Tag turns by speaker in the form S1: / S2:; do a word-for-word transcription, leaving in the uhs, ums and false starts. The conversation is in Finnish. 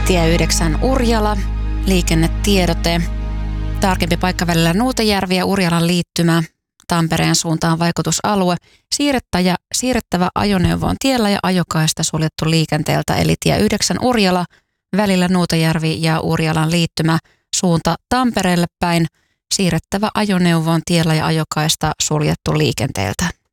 S1: Tie yhdeksän Urjala, liikennetiedote. Tarkempi paikka välillä Nuutajärvi ja Urjalan liittymä. Tampereen suuntaan vaikutusalue. Siirrettävä, siirrettävä ajoneuvo on tiellä ja ajokaista suljettu liikenteeltä. Eli tie yhdeksän Urjala, välillä Nuutajärvi ja Urjalan liittymä. Suunta Tampereelle päin. Siirrettävä ajoneuvo on tiellä ja ajokaista suljettu liikenteeltä.